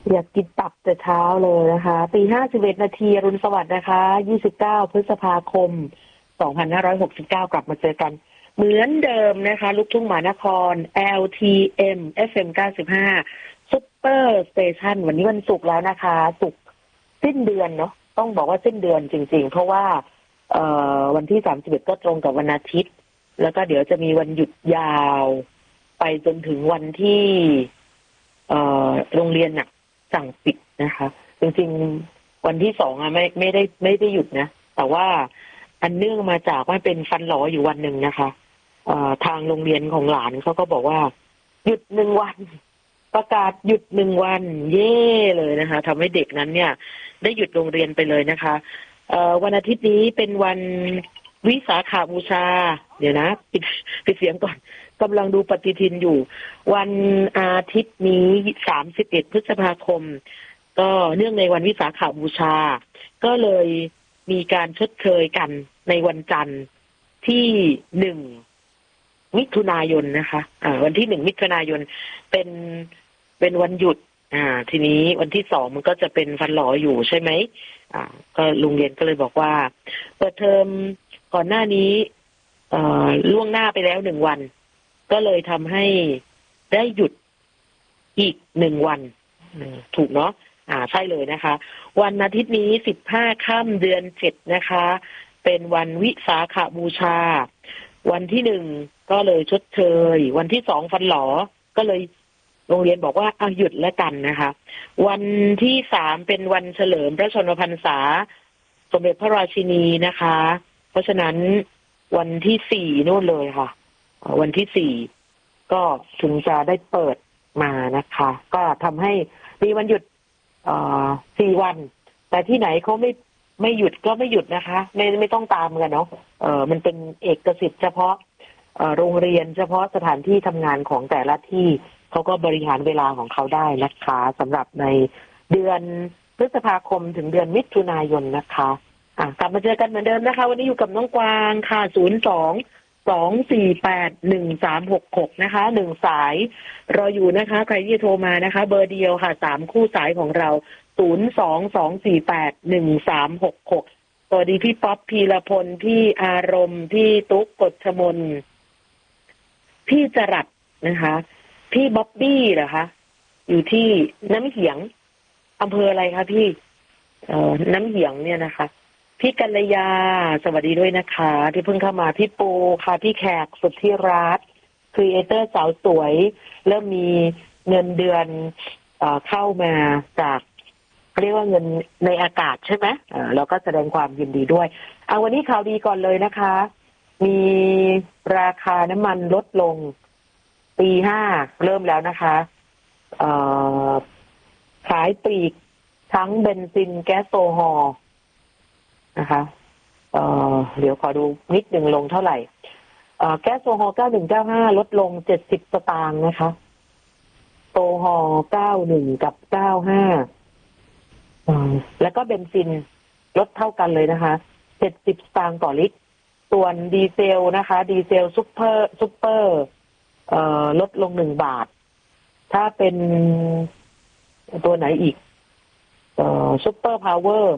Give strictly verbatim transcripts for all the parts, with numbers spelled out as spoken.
อยากกินตับแต่เช้าเลยนะคะตีห้าสิบเอ็ดนาทีอรุณสวัสดิ์นะคะยี่สิบเก้าพฤษภาคมสองพันห้าร้อยหกสิบเก้ากลับมาเจอกันเหมือนเดิมนะคะลูกทุ่งมหานคร แอล ที เอ็ม เอฟ เอ็ม เก้าสิบห้า Super Station วันนี้วันศุกร์แล้วนะคะศุกร์สิ้นเดือนเนาะต้องบอกว่าสิ้นเดือนจริงๆเพราะว่าเอ่อวันที่สามสิบเอ็ดก็ตรงกับวันอาทิตย์แล้วก็เดี๋ยวจะมีวันหยุดยาวไปจนถึงวันที่เอ่อโรงเรียนน่ะสั่งปิดนะคะจริงๆวันที่สองอะไม่ไม่ได้ไม่ได้หยุดนะแต่ว่าอันเนื่องมาจากว่าเป็นฟันหลออยู่วันหนึ่งนะคะเอ่อทางโรงเรียนของหลานเขาก็บอกว่าหยุดหนึ่งวันประกาศหยุดหนึ่งวันเย่เลยนะคะทำให้เด็กนั้นเนี่ยได้หยุดโรงเรียนไปเลยนะคะเอ่อวันอาทิตย์นี้เป็นวันวิสาขบูชาเดี๋ยวนะปิดปิดเสียงก่อนกำลังดูปฏิทินอยู่วันอาทิตย์นี้สามสิบเอ็ดพฤษภาคมก็เนื่องในวันวิสาขบูชาก็เลยมีการชดเชยกันในวันจันทร์ที่หนึ่งมิถุนายนนะคะอ่าวันที่หนึ่งมิถุนายนเป็นเป็นวันหยุดอ่าทีนี้วันที่สองมันก็จะเป็นฟันหลออยู่ใช่ไหมอ่าก็โรงเรียนก็เลยบอกว่าเปิดเทอมก่อนหน้านี้เอ่อล่วงหน้าไปแล้วหนึ่งวันก็เลยทำให้ได้หยุดอีกหนึ่งวันถูกเนาะอ่าใช่เลยนะคะวันอาทิตย์นี้สิบห้าค่ำเดือนเจ็ดนะคะเป็นวันวิสาขบูชาวันที่หนึ่งก็เลยชดเชยวันที่สองฟันหลอก็เลยโรงเรียนบอกว่าเอาหยุดแล้วกันนะคะวันที่สามเป็นวันเฉลิมพระชนมพรรษาสมเด็จพระราชินีนะคะเพราะฉะนั้นวันที่สี่นู่นเลยค่ะวันที่สี่ก็ถึงจะได้เปิดมานะคะก็ทำให้มีวันหยุดสี่วันแต่ที่ไหนเขาไม่ไม่หยุดก็ไม่หยุดนะคะไม่ไม่ต้องตามกันเนาะเออมันเป็นเอกสิทธิ์เฉพาะโรงเรียนเฉพาะสถานที่ทำงานของแต่ละที่เขาก็บริหารเวลาของเขาได้นะคะสำหรับในเดือนพฤษภาคมถึงเดือนมิถุนายนนะคะอ่ะกลับมาเจอกันเหมือนเดิมนะคะวันนี้อยู่กับน้องกวางค่ะศูนย์สองสองสี่แปดหนึ่งสามหกหกนะคะหนึ่งสายรออยู่นะคะใครที่โทรมานะคะเบอร์เดียวค่ะสามคู่สายของเราศูนย์สองสองสี่แปดหนึ่งสามหกหกสวัสดีพี่ป๊อปพีรพลพี่อารมณ์พี่ตุ๊กกฎชมนพี่จรัสนะคะพี่บ๊อบบี้เหรอคะอยู่ที่น้ำเหียงอำเภออะไรคะพี่เอ่อน้ำเหียงเนี่ยนะคะพี่กัลยาสวัสดีด้วยนะคะที่เพิ่งเข้ามาพี่ปูค่ะพี่แขกสุดที่รักครีเอเตอร์สาวสวยเริ่มมีเงินเดือนเอ่อเข้ามาจากเรียกว่าเงินในอากาศใช่ไหมเอ่อเราก็แสดงความยินดีด้วยเอาวันนี้ข่าวดีก่อนเลยนะคะมีราคาน้ำมันลดลงปีห้าเริ่มแล้วนะคะเอ่อขายปลีกทั้งเบนซินแก๊สโซฮอล์นะคะเอ่อเดี๋ยวขอดูนิดหนึ่งลงเท่าไหร่เอ่อแก๊สโซฮอล์เก้าหนึ่งเก้าห้าลดลงเจ็ดสิบสตางค์นะคะโซฮอล์เก้าหนึ่งกับเก้าห้าอืมแล้วก็เบนซินลดเท่ากันเลยนะคะเจ็ดสิบสตางค์ต่อลิตรส่วนดีเซลนะคะดีเซลซุปเปอร์ซุปเปอร์เอ่อลดลงหนึ่งบาทถ้าเป็นตัวไหนอีกเอ่อซุปเปอร์พาวเวอร์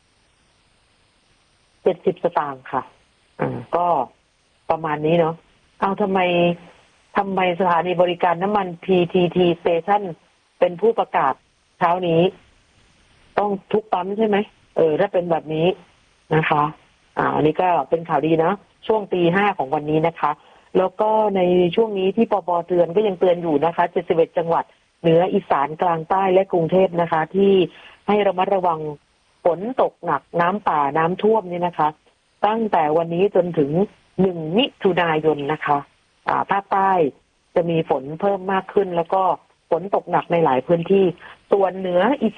เจ็ดสิบสตางค์ค่ะอ่าก็ประมาณนี้เนาะเอาทำไมทำไมสถานีบริการน้ำมัน พี ที ที Station เป็นผู้ประกาศเช้านี้ต้องทุกปั๊มใช่ไหมเออถ้าเป็นแบบนี้นะคะอ่าอันนี้ก็เป็นข่าวดีนะช่วงตีห้าของวันนี้นะคะแล้วก็ในช่วงนี้ที่ปปเตือนก็ยังเตือนอยู่นะคะเจ็ดสิบเอ็ดจังหวัดเหนืออีสานกลางใต้และกรุงเทพนะคะที่ให้ระมัดระวังฝนตกหนักน้ำป่าน้ำท่วมนี่นะคะตั้งแต่วันนี้จนถึงหนึ่งมิถุนายนนะคะอ่าภาคใต้จะมีฝนเพิ่มมากขึ้นแล้วก็ฝนตกหนักในหลายพื้นที่ส่วนเหนืออี